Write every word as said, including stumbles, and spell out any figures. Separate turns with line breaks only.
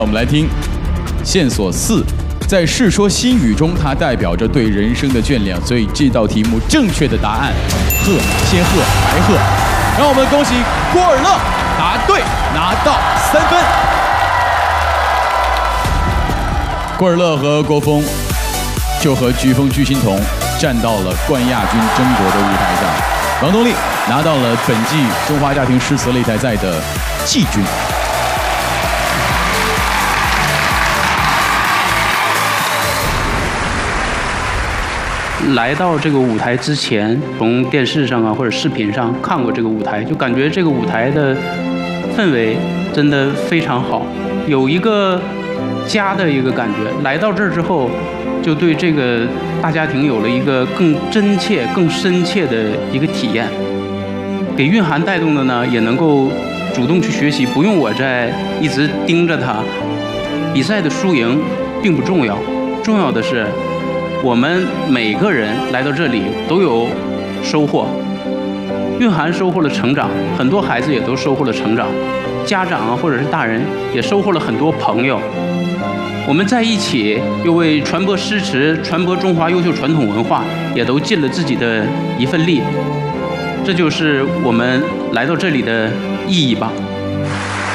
我们来听线索四，在《世说新语》中，它代表着对人生的眷恋，所以这道题目正确的答案，鹤，仙鹤，白鹤。让我们恭喜郭尔乐答对，拿到三分。郭尔乐和郭峰就和飓风鞠欣彤站到了冠亚军争夺的舞台上，王东丽拿到了本季中华家庭诗词擂台赛的季军。
来到这个舞台之前，从电视上啊或者视频上看过这个舞台，就感觉这个舞台的氛围真的非常好，有一个家的一个感觉。来到这儿之后，就对这个大家庭有了一个更真切、更深切的一个体验。给蕴涵带动的呢，也能够主动去学习，不用我再一直盯着他。比赛的输赢并不重要，重要的是我们每个人来到这里都有收获。蕴涵收获了成长，很多孩子也都收获了成长，家长啊或者是大人也收获了很多朋友。我们在一起又为传播诗词、传播中华优秀传统文化，也都尽了自己的一份力。这就是我们来到这里的意义吧。